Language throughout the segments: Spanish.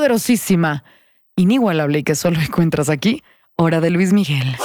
poderosísima, inigualable y que solo encuentras aquí, Hora de Luis Miguel.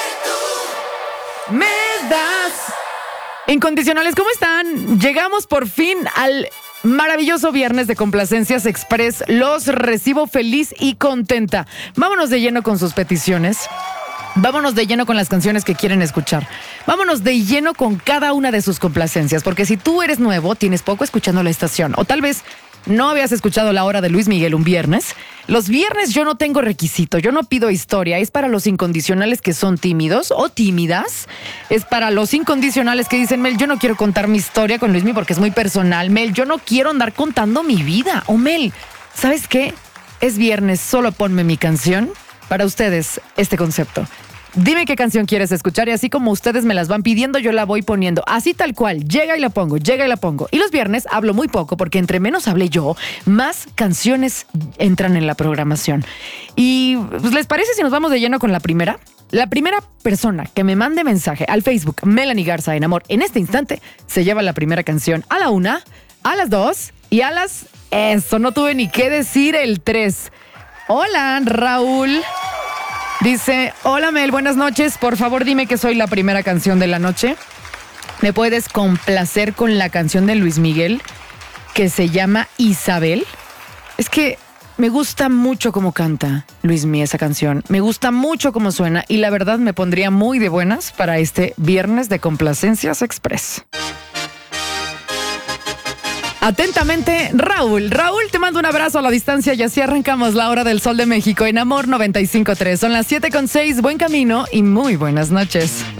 Me das incondicionales, ¿cómo están? Llegamos por fin al maravilloso viernes de Complacencias Express. Los recibo feliz y contenta. Vámonos de lleno con sus peticiones. Vámonos de lleno con las canciones que quieren escuchar. Vámonos de lleno con cada una de sus complacencias, porque si tú eres nuevo, tienes poco escuchando la estación, o tal vez no habías escuchado la Hora de Luis Miguel un viernes. Los viernes yo no tengo requisito, yo no pido historia. Es para los incondicionales que son tímidos o tímidas. Es para los incondicionales que dicen, Mel, yo no quiero contar mi historia con Luis Miguel porque es muy personal. Mel, yo no quiero andar contando mi vida. O Mel, ¿sabes qué? Es viernes, solo ponme mi canción. Para ustedes, este concepto. Dime qué canción quieres escuchar y así como ustedes me las van pidiendo, yo la voy poniendo. Así tal cual, llega y la pongo, llega y la pongo. Y los viernes hablo muy poco porque entre menos hable yo, más canciones entran en la programación. Y pues, ¿les parece si nos vamos de lleno con la primera? La primera persona que me mande mensaje al Facebook, Melanie Garza en Amor, en este instante, se lleva la primera canción a la 1, a las 2 y a las... Eso, no tuve ni qué decir el 3. Hola, Raúl. Dice, hola Mel, buenas noches. Por favor, dime que soy la primera canción de la noche. ¿Me puedes complacer con la canción de Luis Miguel que se llama Isabel? Es que me gusta mucho cómo canta Luis Miguel esa canción. Me gusta mucho cómo suena y la verdad me pondría muy de buenas para este viernes de Complacencias Express. Atentamente, Raúl. Raúl, te mando un abrazo a la distancia y así arrancamos la Hora del Sol de México en Amor 95.3. Son las 7:06. Buen camino y muy buenas noches.